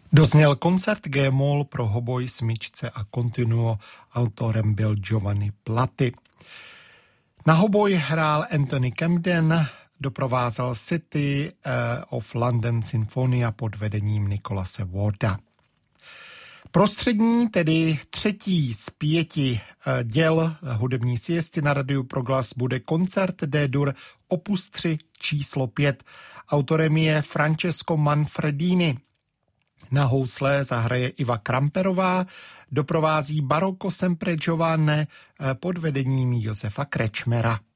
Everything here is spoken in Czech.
Dozněl koncert G-moll pro hoboj, smyčce a continuo, autorem byl Giovanni Platti. Na hoboj hrál Anthony Camden, doprovázel City of London Sinfonia pod vedením Nicolase Warda. Prostřední, tedy třetí z 5 děl hudební siesty na Radiu Proglas bude koncert D-dur opus 3 číslo 5. Autorem je Francesco Manfredini. Na housle zahraje Iva Kramperová, doprovází Barocco sempre giovane pod vedením Josefa Krečmera.